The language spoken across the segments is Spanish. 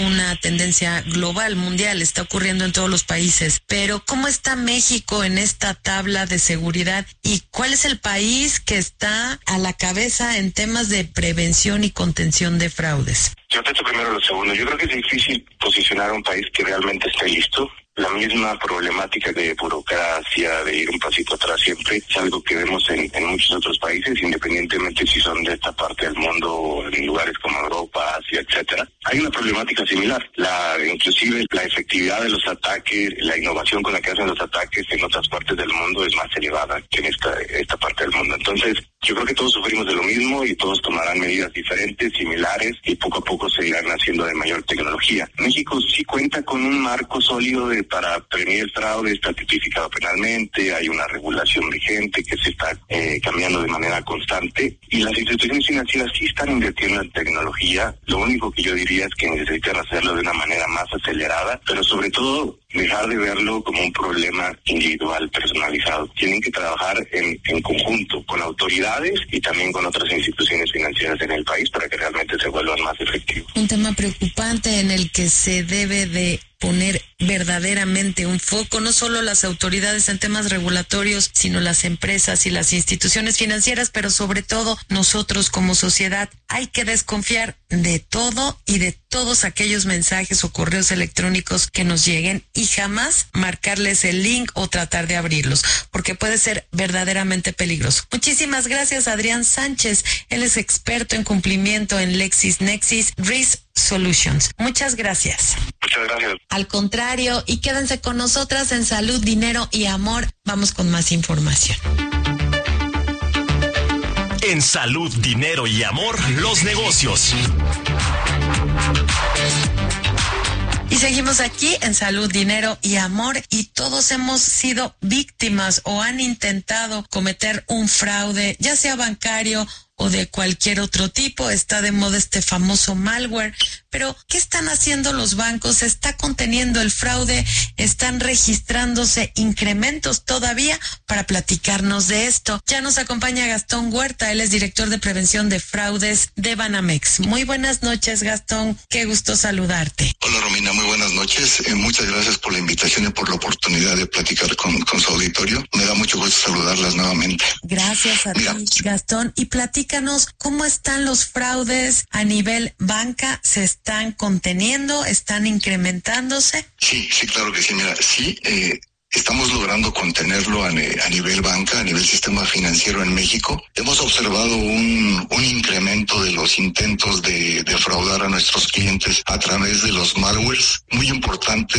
una tendencia global, mundial, está ocurriendo en todos los países. Pero ¿cómo está México en esta tabla de seguridad y cuál es el país que está a la cabeza en temas de prevención y contención de fraudes? Yo te primero lo segundo. Yo creo que es difícil posicionar a un país que realmente esté listo. La misma problemática de burocracia, de ir un pasito atrás siempre, es algo que vemos en muchos otros países, independientemente si son de esta parte del mundo o en lugares como Europa, Asia, etcétera. Hay una problemática similar. Inclusive la efectividad de los ataques, la innovación con la que hacen los ataques en otras partes del mundo es más elevada que en esta parte del mundo. Entonces, yo creo que todos sufrimos de lo mismo y todos tomarán medidas diferentes, similares, y poco a poco se irán haciendo de mayor tecnología. México sí cuenta con un marco sólido para prevenir el fraude, está tipificado penalmente, hay una regulación vigente que se está cambiando de manera constante, y las instituciones financieras sí están invirtiendo en tecnología. Lo único que yo diría es que necesitan hacerlo de una manera más acelerada, pero sobre todo dejar de verlo como un problema individual, personalizado. Tienen que trabajar en conjunto con autoridades y también con otras instituciones financieras en el país para que realmente se vuelvan más efectivos. Un tema preocupante en el que se debe de poner verdaderamente un foco, no solo las autoridades en temas regulatorios, sino las empresas y las instituciones financieras, pero sobre todo nosotros como sociedad. Hay que desconfiar de todo y de todos aquellos mensajes o correos electrónicos que nos lleguen y jamás marcarles el link o tratar de abrirlos, porque puede ser verdaderamente peligroso. Muchísimas gracias, Adrián Sánchez. Él es experto en cumplimiento en LexisNexis Risk Solutions. Muchas gracias. Muchas gracias. Al contrario, y quédense con nosotras en Salud, Dinero y Amor. Vamos con más información. En Salud, Dinero y Amor, los negocios. Y seguimos aquí en Salud, Dinero y Amor, y todos hemos sido víctimas o han intentado cometer un fraude, ya sea bancario o de cualquier otro tipo. Está de moda este famoso malware. Pero, ¿qué están haciendo los bancos? ¿Se está conteniendo el fraude? ¿Están registrándose incrementos todavía? Para platicarnos de esto, ya nos acompaña Gastón Huerta. Él es director de prevención de fraudes de Banamex. Muy buenas noches, Gastón. Qué gusto saludarte. Hola, Romina. Muy buenas noches. Muchas gracias por la invitación y por la oportunidad de platicar con su auditorio. Me da mucho gusto saludarlas nuevamente. Gracias a ti, Gastón. Y platícanos, ¿cómo están los fraudes a nivel banca? ¿Se están conteniendo? ¿Están incrementándose? Sí, claro que sí. Mira, sí, estamos logrando contenerlo a nivel banca, a nivel sistema financiero en México. Hemos observado un incremento de los intentos de defraudar a nuestros clientes a través de los malwares. Muy importante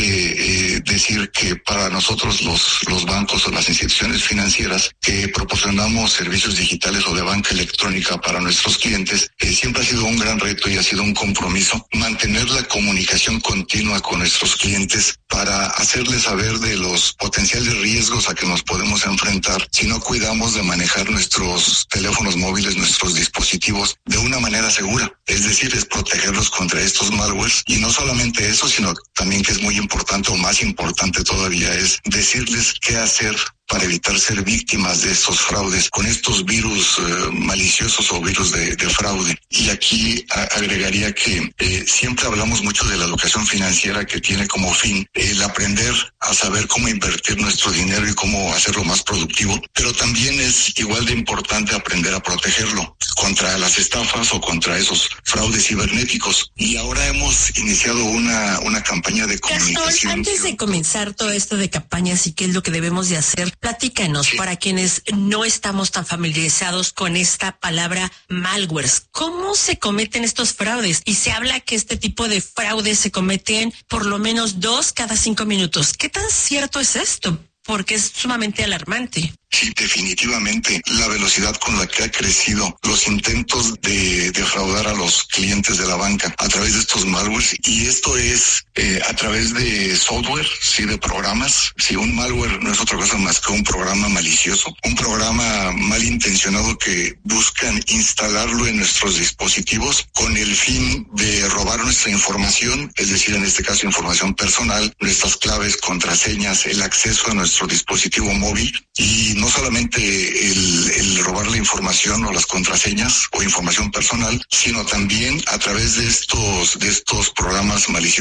decir que para nosotros los bancos o las instituciones financieras que proporcionamos servicios digitales o de banca electrónica para nuestros clientes, siempre ha sido un gran reto y ha sido un compromiso mantener la comunicación continua con nuestros clientes para hacerles saber de los potenciales riesgos a que nos podemos enfrentar si no cuidamos de manejar nuestros teléfonos móviles, nuestros dispositivos de una manera segura. Es decir, es protegerlos contra estos malwares. Y no solamente eso, sino también que es muy importante o más importante todavía es decirles qué hacer para evitar ser víctimas de estos fraudes con estos virus maliciosos o virus de fraude. Y aquí agregaría que siempre hablamos mucho de la educación financiera, que tiene como fin el aprender a saber cómo invertir nuestro dinero y cómo hacerlo más productivo, pero también es igual de importante aprender a protegerlo contra las estafas o contra esos fraudes cibernéticos. Y ahora hemos iniciado una campaña de comunicación. Gastón, antes de comenzar todo esto de campañas y qué es lo que debemos de hacer, platícanos, para quienes no estamos tan familiarizados con esta palabra malwares. ¿Cómo se cometen estos fraudes? Y se habla que este tipo de fraudes se cometen por lo menos 2 cada 5 minutos. ¿Qué tan cierto es esto? Porque es sumamente alarmante. Sí, definitivamente. La velocidad con la que ha crecido los intentos de defraudar a los clientes de la banca a través de estos malwares, y esto es a través de software, sí, de programas. Sí, un malware no es otra cosa más que un programa malicioso, un programa malintencionado que buscan instalarlo en nuestros dispositivos con el fin de robar nuestra información, es decir, en este caso información personal, nuestras claves, contraseñas, el acceso a nuestro dispositivo móvil, y no solamente el robar la información o las contraseñas o información personal, sino también a través de estos programas maliciosos